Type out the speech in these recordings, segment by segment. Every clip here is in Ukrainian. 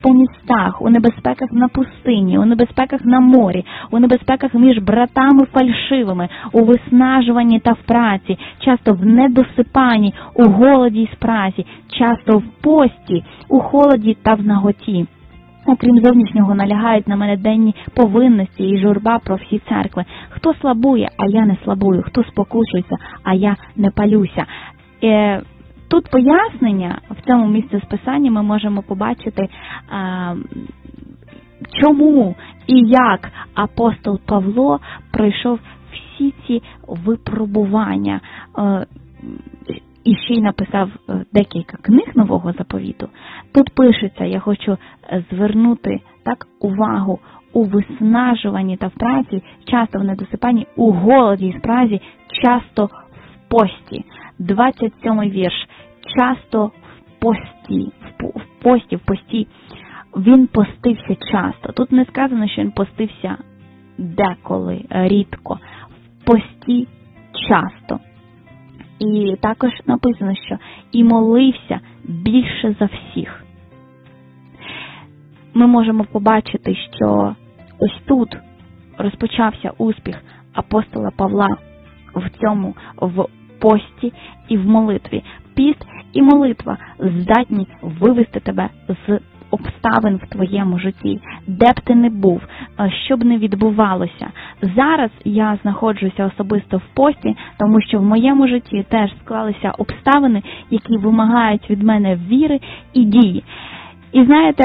по містах, у небезпеках на пустині, у небезпеках на морі, у небезпеках між братами фальшивими, у виснажуванні та в праці, часто в недосипанні, у голоді й спразі, часто в пості, у холоді та в наготі. Окрім зовнішнього, налягають на мене денні повинності і журба про всі церкви. Хто слабує, а я не слабую, хто спокушується, а я не палюся. Тут пояснення, в цьому місці списання ми можемо побачити, чому і як апостол Павло пройшов всі ці випробування. І ще й написав декілька книг Нового Заповіту. Тут пишеться, я хочу звернути увагу, у виснажуванні та в праці, часто в недосипанні, у голоді і спразі, часто в пості. 27-й вірш. Часто в пості. Він постився часто. Тут не сказано, що він постився деколи, рідко. В пості часто. І також написано, що і молився більше за всіх. Ми можемо побачити, що ось тут розпочався успіх апостола Павла в пості і в молитві. Піст і молитва здатні вивести тебе з обставин в твоєму житті, де б ти не був, що б не відбувалося. Зараз я знаходжуся особисто в пості, тому що в моєму житті теж склалися обставини, які вимагають від мене віри і дії. І знаєте,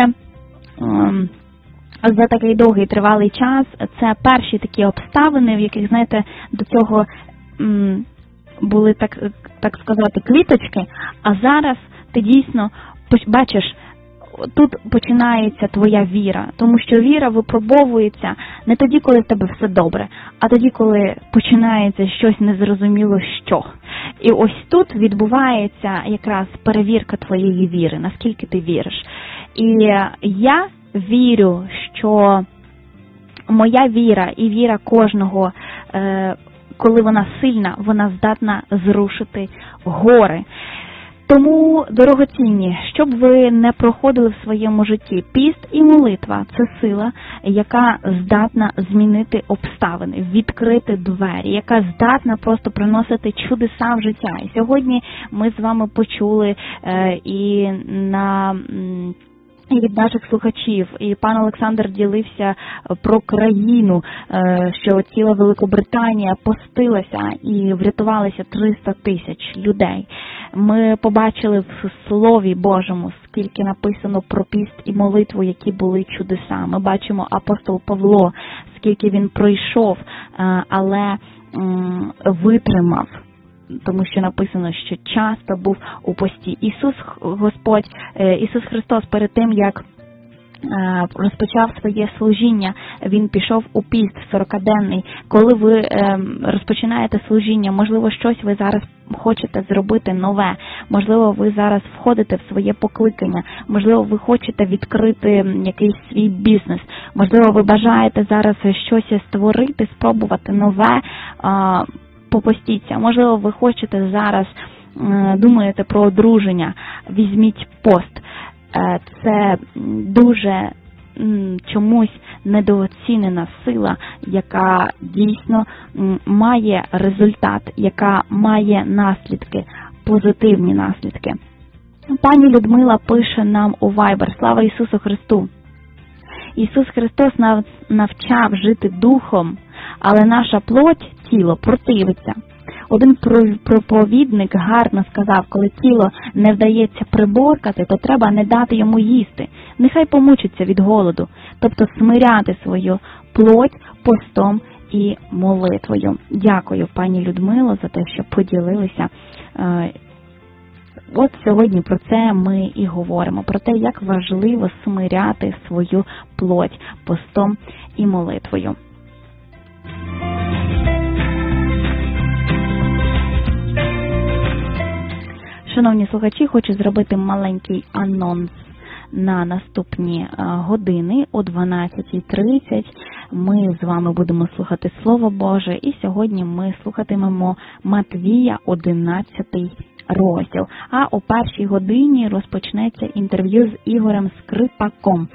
за такий довгий тривалий час це перші такі обставини, в яких, знаєте, до цього були, так сказати, квіточки, а зараз ти дійсно бачиш, тут починається твоя віра, тому що віра випробовується не тоді, коли в тебе все добре, а тоді, коли починається щось незрозуміло що. І ось тут відбувається якраз перевірка твоєї віри, наскільки ти віриш. І я вірю, що моя віра і віра кожного, коли вона сильна, вона здатна зрушити гори. Тому, дорогоцінні, щоб ви не проходили в своєму житті, піст і молитва – це сила, яка здатна змінити обставини, відкрити двері, яка здатна просто приносити чудеса в життя. І сьогодні ми з вами почули і від наших слухачів, і пан Олександр ділився про країну, що ціла Великобританія постилася і врятувалися 300 тисяч людей. Ми побачили в Слові Божому, скільки написано про піст і молитву, які були чудеса. Ми бачимо апостол Павло, скільки він пройшов, але витримав. Тому що написано, що часто був у пості. Ісус Христос перед тим, як розпочав своє служіння, Він пішов у піст 40-денний. Коли ви розпочинаєте служіння, можливо, щось ви зараз хочете зробити нове, можливо, ви зараз входите в своє покликання, можливо, ви хочете відкрити якийсь свій бізнес, можливо, ви бажаєте зараз щось створити, спробувати нове, попостіться. Можливо, ви хочете зараз, думаєте про одруження, візьміть пост. Це дуже чомусь недооцінена сила, яка дійсно має результат, яка має наслідки, позитивні наслідки. Пані Людмила пише нам у Viber: «Слава Ісусу Христу! Ісус Христос нас навчав жити духом, але наша плоть, тіло, противиться. Один проповідник гарно сказав, коли тіло не вдається приборкати, то треба не дати йому їсти. Нехай помучиться від голоду, тобто смиряти свою плоть постом і молитвою». Дякую, пані Людмило, за те, що поділилися. От сьогодні про це ми і говоримо, про те, як важливо смиряти свою плоть постом і молитвою. Шановні слухачі, хочу зробити маленький анонс на наступні години. О 12:30 ми з вами будемо слухати Слово Боже, і сьогодні ми слухатимемо Матвія 11 розділ. А о 1:00 годині розпочнеться інтерв'ю з Ігорем Скрипаком.